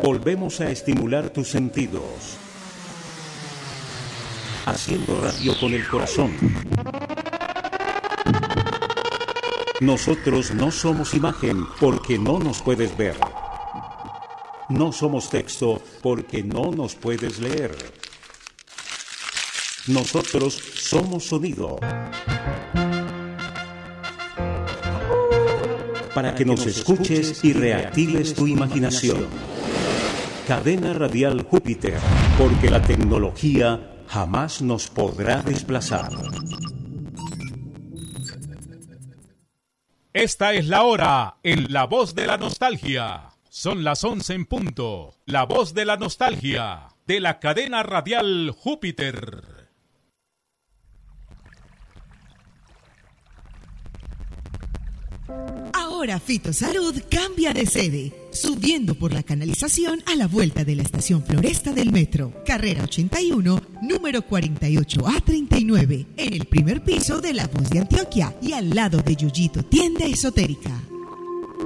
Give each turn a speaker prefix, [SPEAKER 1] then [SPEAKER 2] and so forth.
[SPEAKER 1] volvemos a estimular tus sentidos. Haciendo radio con el corazón. Nosotros no somos imagen porque no nos puedes ver. No somos texto porque no nos puedes leer. Nosotros somos sonido. Para que nos escuches y reactives tu imaginación. Cadena Radial Júpiter, porque la tecnología jamás nos podrá desplazar.
[SPEAKER 2] Esta es la hora en La Voz de la Nostalgia. Son las 11 en punto. La Voz de la Nostalgia, de la Cadena Radial Júpiter.
[SPEAKER 3] Ahora Fitosalud cambia de sede, subiendo por la canalización a la vuelta de la estación Floresta del Metro, carrera 81, número 48A39, en el primer piso de La Voz de Antioquia y al lado de Yuyito Tienda Esotérica.